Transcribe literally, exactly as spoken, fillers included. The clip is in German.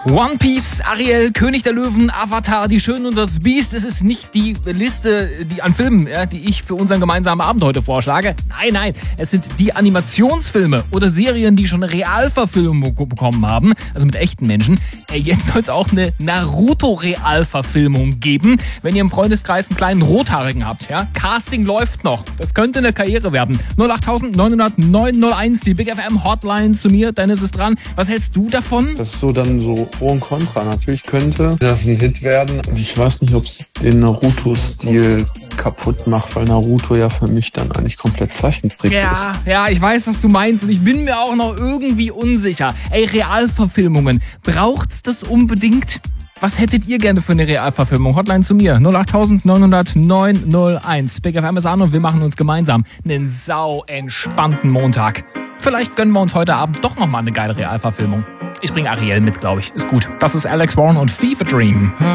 One Piece, Ariel, König der Löwen, Avatar, Die Schöne und das Biest. Es ist nicht die Liste die an Filmen, ja, die ich für unseren gemeinsamen Abend heute vorschlage. Nein, nein, es sind die Animationsfilme oder Serien, die schon eine Realverfilmung bekommen haben, also mit echten Menschen. Jetzt soll es auch eine Naruto-Realverfilmung geben, wenn ihr im Freundeskreis einen kleinen Rothaarigen habt. Ja? Casting läuft noch. Das könnte eine Karriere werden. null acht neun null neun null eins, die Big F M Hotline zu mir. Dennis ist dran. Was hältst du davon? Das ist so dann so Pro und Contra. Natürlich könnte das ein Hit werden. Ich weiß nicht, ob es den Naruto-Stil kaputt macht, weil Naruto ja für mich dann eigentlich komplett Zeichentrick ja, ist. Ja, ich weiß, was du meinst und ich bin mir auch noch irgendwie unsicher. Ey, Realverfilmungen, braucht's das unbedingt? Was hättet ihr gerne für eine Realverfilmung? Hotline zu mir, null acht neun null neun null eins. Big F M ist an und wir machen uns gemeinsam einen sau entspannten Montag. Vielleicht gönnen wir uns heute Abend doch nochmal eine geile Realverfilmung. Ich bringe Ariel mit, glaube ich. Ist gut. Das ist Alex Warren und Fever Dream.